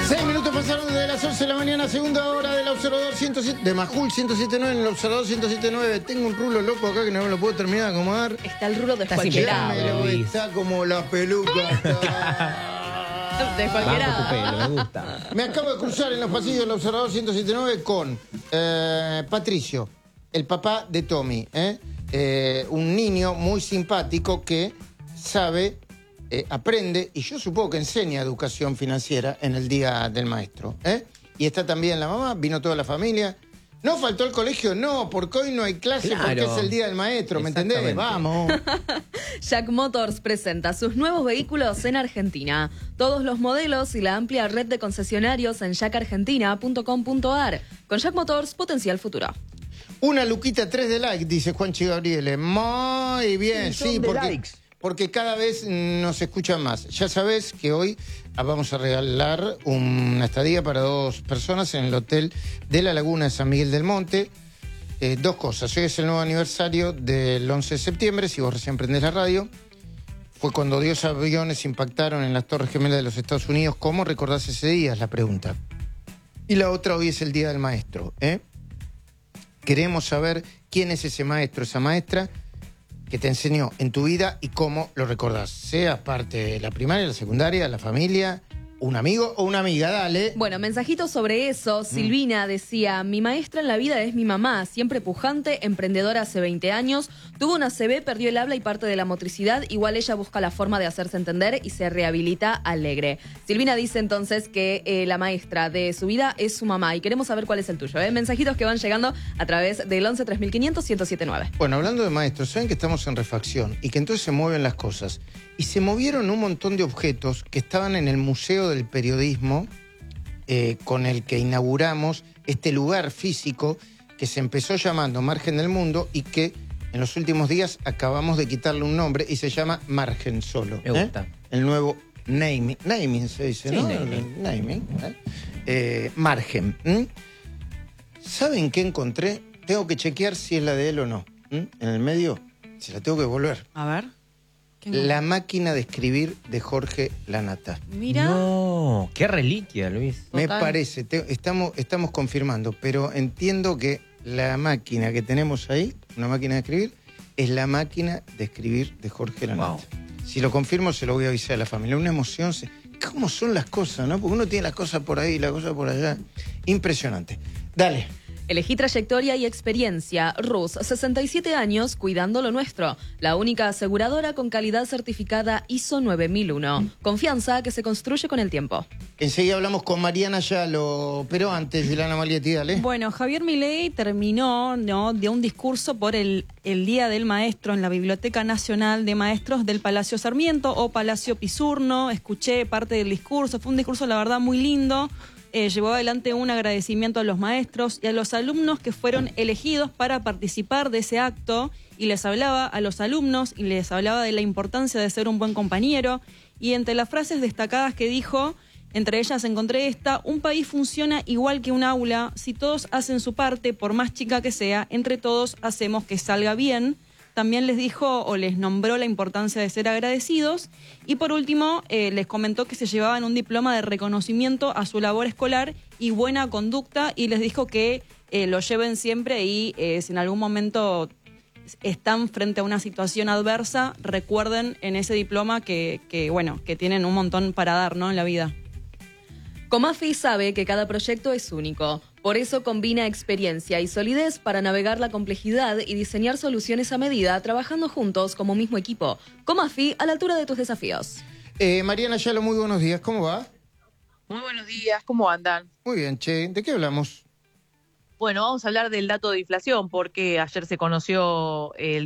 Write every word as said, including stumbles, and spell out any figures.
Seis minutos pasaron desde las once de la mañana, segunda hora del Observador ciento siete, de Majul ciento siete punto nueve en el Observador ciento siete punto nueve. Tengo un rulo loco acá que no me lo puedo terminar de acomodar. Está el rulo Está descualquierado. sin pelo. Está como la peluca. Está... Descualquierado. Banco tu pelo, me gusta. Me acabo de cruzar en los pasillos del Observador ciento siete punto nueve con eh, Patricio, el papá de Tommy, ¿eh? Eh, un niño muy simpático que sabe, eh, aprende y yo supongo que enseña educación financiera en el Día del Maestro, ¿eh? Y está también la mamá, vino toda la familia. ¿No faltó el colegio? No, porque hoy no hay clase, Claro. porque es el Día del Maestro, ¿me entendés? Exactamente. Vamos. Jack Motors presenta sus nuevos vehículos en Argentina. Todos los modelos y la amplia red de concesionarios en jack argentina punto com punto a r. Con Jack Motors, potencia el futuro. Una luquita, tres de like, dice Juanchi Gabriele. Muy bien, Sí, son sí, de porque, likes. porque cada vez nos escuchan más. Ya sabés que hoy vamos a regalar una estadía para dos personas en el Hotel de la Laguna de San Miguel del Monte. Eh, dos cosas. Hoy es el nuevo aniversario del once de septiembre, si vos recién prendés la radio. Fue cuando dos aviones impactaron en las Torres Gemelas de los Estados Unidos. ¿Cómo recordás ese día? Es la pregunta. Y la otra, hoy es el Día del Maestro, ¿eh? Queremos saber quién es ese maestro, esa maestra que te enseñó en tu vida y cómo lo recordás. Seas parte de la primaria, la secundaria, la familia, un amigo o una amiga, dale. Bueno, mensajitos sobre eso. Silvina decía, mi maestra en la vida es mi mamá, siempre pujante, emprendedora hace veinte años, tuvo una C B, perdió el habla y parte de la motricidad, igual ella busca la forma de hacerse entender y se rehabilita alegre. Silvina dice entonces que eh, la maestra de su vida es su mamá y queremos saber cuál es el tuyo. ¿eh? Mensajitos que van llegando a través del once tres mil quinientos ciento siete nueve. Bueno, hablando de maestros, saben que estamos en refacción y que entonces se mueven las cosas. Y se movieron un montón de objetos que estaban en el Museo del Periodismo, eh, con el que inauguramos este lugar físico que se empezó llamando Margen del Mundo y que en los últimos días acabamos de quitarle un nombre y se llama Margen solo. Me gusta. ¿eh? El nuevo naming, naming se dice, Sí, ¿no? naming. Naming, ¿eh? Eh, Margen. ¿m? ¿Saben qué encontré? Tengo que chequear si es la de él o no. ¿m? En el medio, se la tengo que volver. A ver. ¿Qué La máquina de escribir de Jorge Lanata. Mira. No, qué reliquia, Luis. Me Total. parece, te- estamos, estamos confirmando, pero entiendo que la máquina que tenemos ahí, una máquina de escribir, es la máquina de escribir de Jorge Lanata. Wow. Si lo confirmo, se lo voy a avisar a la familia. Una emoción. se- ¿Cómo son las cosas, no? Porque uno tiene las cosas por ahí, las cosas por allá. Impresionante. Dale. Elegí trayectoria y experiencia. Rus, sesenta y siete años, cuidando lo nuestro. La única aseguradora con calidad certificada I S O nueve mil uno. Confianza que se construye con el tiempo. Enseguida hablamos con Mariana Yalo, pero antes, Dilana Malietti, dale. Bueno, Javier Milei terminó, ¿no?, de un discurso por el, el Día del Maestro en la Biblioteca Nacional de Maestros del Palacio Sarmiento o Palacio Pisurno. Escuché parte del discurso, fue un discurso, la verdad, muy lindo. Eh, llevó adelante un agradecimiento a los maestros y a los alumnos que fueron elegidos para participar de ese acto y les hablaba a los alumnos y les hablaba de la importancia de ser un buen compañero y entre las frases destacadas que dijo, entre ellas encontré esta: un país funciona igual que un aula, si todos hacen su parte, por más chica que sea, entre todos hacemos que salga bien. También les dijo o les nombró la importancia de ser agradecidos. Y por último, eh, les comentó que se llevaban un diploma de reconocimiento a su labor escolar y buena conducta y les dijo que eh, lo lleven siempre y eh, si en algún momento están frente a una situación adversa, recuerden en ese diploma que, que, bueno, que tienen un montón para dar, ¿no?, en la vida. Comafi sabe que cada proyecto es único. Por eso combina experiencia y solidez para navegar la complejidad y diseñar soluciones a medida, trabajando juntos como mismo equipo. Comafi, a la altura de tus desafíos. Eh, Mariana Yalo, muy buenos días, ¿cómo va? Muy buenos días, ¿cómo andan? Muy bien, che, ¿de qué hablamos? Bueno, vamos a hablar del dato de inflación porque ayer se conoció el